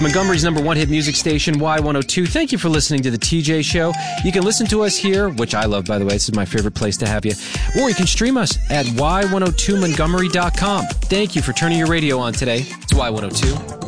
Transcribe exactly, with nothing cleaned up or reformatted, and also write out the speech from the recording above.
Montgomery's number one hit music station, Y one oh two. Thank you for listening to The T J Show. You can listen to us here, which I love, by the way. This is my favorite place to have you. Or you can stream us at y one oh two montgomery dot com. Thank you for turning your radio on today. It's Y one oh two.